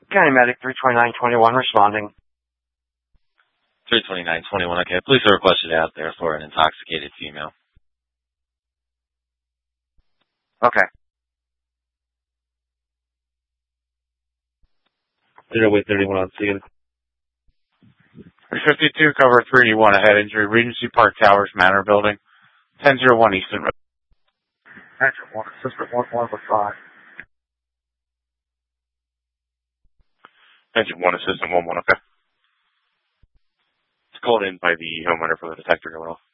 County Medic 32921 responding. 32921, okay. Police are requested out there for an intoxicated female. Okay. 0831 on scene. 52, cover 381, a head injury, Regency Park Towers, Manor Building, 1001 Easton Road. Engine 1, assistant 1115. Engine 1, assistant 11, okay. It's called in by the homeowner for the detector going off.